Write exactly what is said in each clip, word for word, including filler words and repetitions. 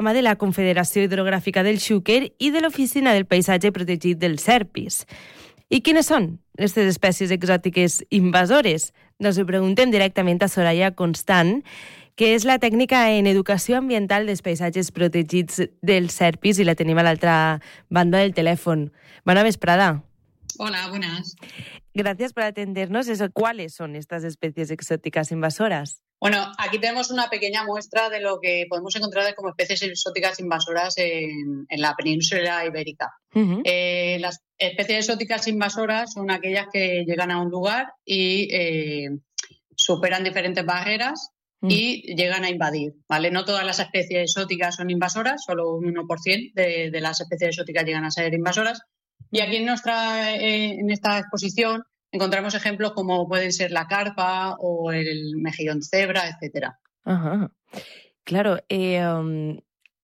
mà de la Confederació Hidrogràfica del Xúquer i de l'Oficina del Paisatge Protegit del Serpis. I quines són aquestes espècies exòtiques invasores? Doncs ho preguntem directament a Soraya Constant, que és la tècnica en educació ambiental dels paisatges protegits del Serpis, i la tenim a l'altra banda del telèfon. Bona vesprada. Hola, buenas. Gracias por atendernos. Eso, ¿cuáles son estas especies exóticas invasoras? Bueno, aquí tenemos una pequeña muestra de lo que podemos encontrar como especies exóticas invasoras en, en la península ibérica. Uh-huh. Eh, las especies exóticas invasoras son aquellas que llegan a un lugar y eh, superan diferentes barreras uh-huh. y llegan a invadir, ¿vale? No todas las especies exóticas son invasoras, solo un uno por ciento de, de las especies exóticas llegan a ser invasoras. Y aquí en, nuestra, eh, en esta exposición encontramos ejemplos como pueden ser la carpa o el mejillón cebra, etcétera. Ajá. Claro, eh, um,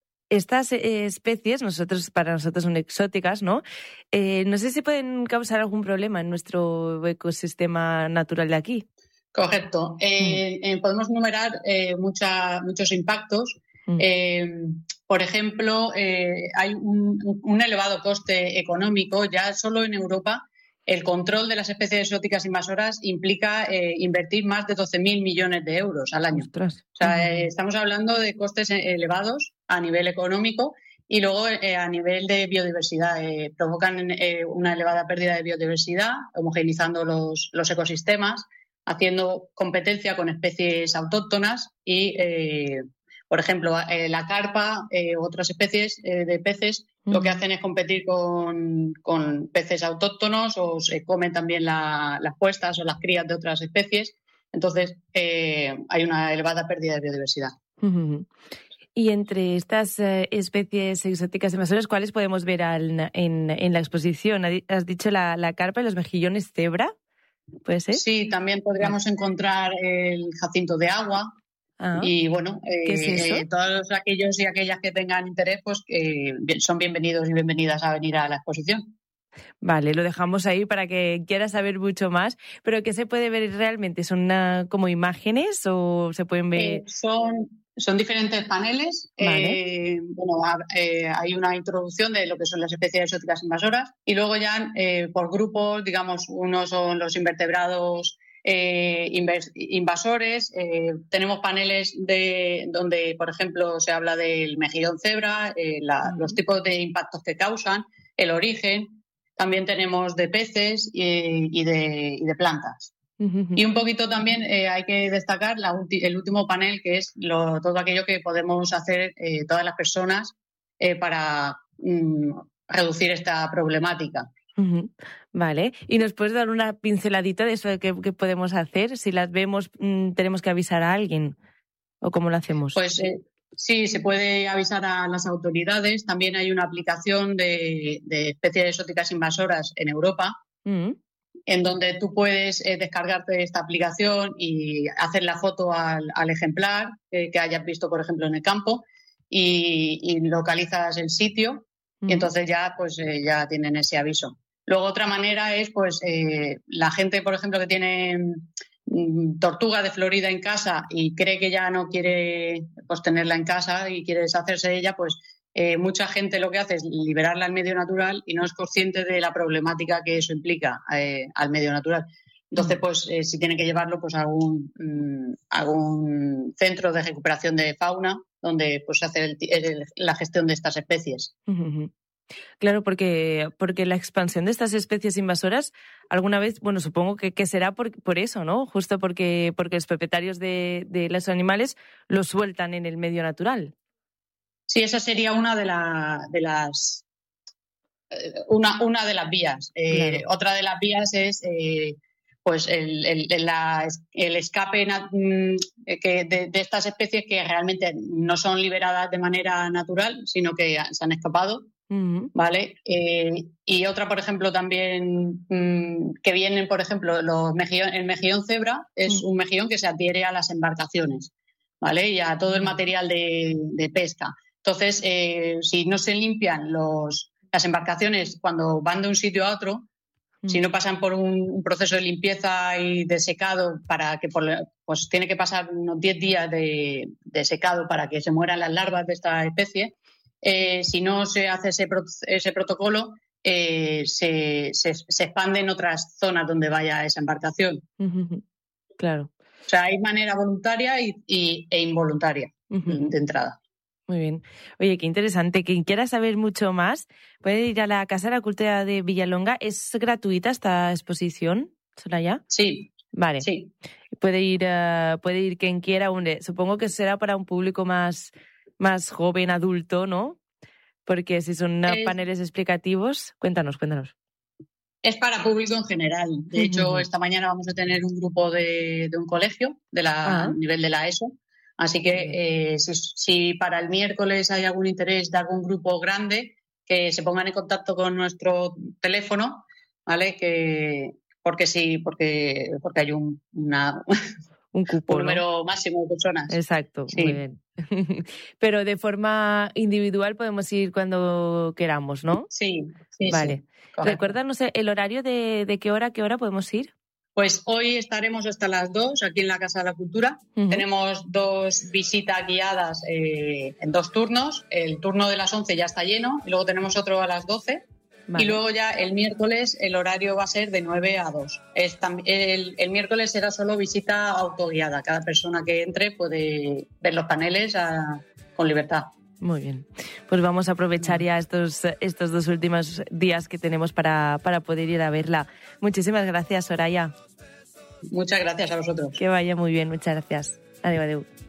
estas eh, especies nosotros para nosotros son exóticas, ¿no? Eh, no sé si pueden causar algún problema en nuestro ecosistema natural de aquí. Correcto. Eh, mm. eh, podemos numerar eh, mucha, muchos impactos. Mm. Eh, por ejemplo, eh, hay un, un elevado coste económico. Ya solo en Europa el control de las especies exóticas invasoras implica eh, invertir más de doce mil millones de euros al año. Ostras. O sea, eh, estamos hablando de costes elevados a nivel económico y luego eh, a nivel de biodiversidad. Eh, provocan eh, una elevada pérdida de biodiversidad, homogeneizando los, los ecosistemas, haciendo competencia con especies autóctonas y eh, por ejemplo, eh, la carpa, eh, otras especies eh, de peces, uh-huh. lo que hacen es competir con, con peces autóctonos o se comen también la, las puestas o las crías de otras especies. Entonces, eh, hay una elevada pérdida de biodiversidad. Uh-huh. Y entre estas eh, especies exóticas invasoras, ¿cuáles podemos ver al, en, en la exposición? ¿Has dicho la, la carpa y los mejillones cebra? ¿Puede ser? Sí, también podríamos uh-huh. encontrar el jacinto de agua. Ah, y bueno, eh, ¿qué es eso? Eh, todos aquellos y aquellas que tengan interés pues eh, son bienvenidos y bienvenidas a venir a la exposición. Vale, lo dejamos ahí para que quiera saber mucho más. ¿Pero qué se puede ver realmente? ¿Son una, como imágenes o se pueden ver...? Eh, son, son diferentes paneles. Vale. Eh, bueno, eh, hay una introducción de lo que son las especies exóticas invasoras y luego ya eh, por grupos, digamos, unos son los invertebrados Eh, invasores, eh, tenemos paneles de donde, por ejemplo, se habla del mejillón cebra, eh, la, uh-huh. los tipos de impactos que causan, el origen, también tenemos de peces y, y, de, y de plantas. Uh-huh. Y un poquito también eh, hay que destacar la ulti- el último panel, que es lo, todo aquello que podemos hacer eh, todas las personas eh, para mm, reducir esta problemática. Uh-huh. Vale, ¿y nos puedes dar una pinceladita de eso que, que podemos hacer? Si las vemos, mmm, ¿tenemos que avisar a alguien? ¿O cómo lo hacemos? Pues eh, sí, se puede avisar a las autoridades. También hay una aplicación de, de especies exóticas invasoras en Europa, uh-huh. en donde tú puedes eh, descargarte esta aplicación y hacer la foto al, al ejemplar eh, que hayas visto, por ejemplo, en el campo y, y localizas el sitio uh-huh. y entonces ya, pues, eh, ya tienen ese aviso. Luego otra manera es, pues, eh, la gente, por ejemplo, que tiene mm, tortuga de Florida en casa y cree que ya no quiere pues, tenerla en casa y quiere deshacerse de ella, pues eh, mucha gente lo que hace es liberarla al medio natural y no es consciente de la problemática que eso implica eh, al medio natural. Entonces, pues, eh, si tiene que llevarlo pues, a algún, mm, algún centro de recuperación de fauna donde pues, se hace el, el, la gestión de estas especies. Uh-huh. Claro, porque, porque la expansión de estas especies invasoras alguna vez, bueno, supongo que, que será por, por eso, ¿no? Justo porque, porque los propietarios de, de los animales los sueltan en el medio natural. Sí, esa sería una de, la, de las una, una de las vías. Eh, claro. Otra de las vías es eh, pues el, el, la, el escape que de, de estas especies que realmente no son liberadas de manera natural, sino que se han escapado. Uh-huh. ¿Vale? Eh, y otra, por ejemplo, también mmm, que vienen, por ejemplo, los mejillón, el mejillón cebra es uh-huh. un mejillón que se adhiere a las embarcaciones, ¿vale? Y a todo el material de, de pesca. Entonces, eh, si no se limpian los, las embarcaciones cuando van de un sitio a otro, Mm. Si no pasan por un, un proceso de limpieza y de secado, para que por, pues tiene que pasar unos diez días de, de secado para que se mueran las larvas de esta especie. Eh, si no se hace ese, ese protocolo, eh, se, se, se expande en otras zonas donde vaya esa embarcación. Uh-huh. Claro. O sea, hay manera voluntaria y, y, e involuntaria uh-huh. de entrada. Muy bien. Oye, qué interesante. Quien quiera saber mucho más puede ir a la Casa de la Cultura de Villalonga. ¿Es gratuita esta exposición, Soraya? Sí. Vale. Sí. Puede ir, uh, puede ir quien quiera. Supongo que será para un público más, más joven, adulto, ¿no? Porque si son es... paneles explicativos, cuéntanos, cuéntanos. Es para público en general. De uh-huh. hecho, esta mañana vamos a tener un grupo de, de un colegio de la, uh-huh. a nivel de la ESO. Así que eh, si, si para el miércoles hay algún interés de algún grupo grande, que se pongan en contacto con nuestro teléfono, ¿vale? Que porque sí, porque porque hay un una un cupo, un número ¿no? máximo de personas. Exacto, sí. Muy bien. Pero de forma individual podemos ir cuando queramos, ¿no? Sí, sí, vale. Sí, Recuérdanos el horario de, de qué hora a qué hora podemos ir. Pues hoy estaremos hasta las dos aquí en la Casa de la Cultura. Uh-huh. Tenemos dos visitas guiadas eh, en dos turnos. El turno de las once ya está lleno y luego tenemos otro a las doce. Vale. Y luego ya el miércoles el horario va a ser de nueve a dos. Es tam- el, el miércoles será solo visita autoguiada. Cada persona que entre puede ver los paneles a, con libertad. Muy bien. Pues vamos a aprovechar ya estos, estos dos últimos días que tenemos para, para poder ir a verla. Muchísimas gracias, Soraya. Muchas gracias a vosotros. Que vaya muy bien, muchas gracias. Adeu, adeu.